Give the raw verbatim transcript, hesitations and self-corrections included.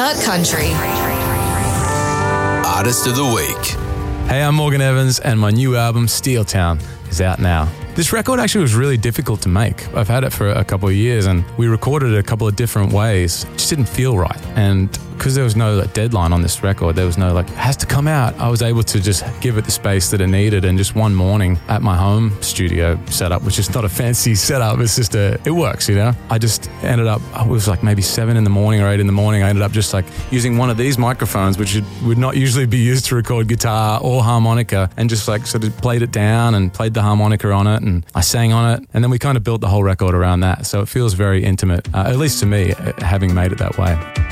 Uncut Country. Artist of the Week. Hey, I'm Morgan Evans, and my new album, Steel Town, is out now. This record actually was really difficult to make. I've had it for a couple of years, and we recorded it a couple of different ways. It just didn't feel right. And because there was no like, deadline on this record, there was no like, it has to come out. I was able to just give it the space that it needed. And just one morning at my home studio setup, which is not a fancy setup, it's just a, it works, you know? I just ended up, it was like maybe seven in the morning or eight in the morning. I ended up just like using one of these microphones, which would not usually be used to record guitar or harmonica, and just like sort of played it down and played the harmonica on it, and I sang on it. And then we kind of built the whole record around that. So it feels very intimate, uh, at least to me, having made it that way.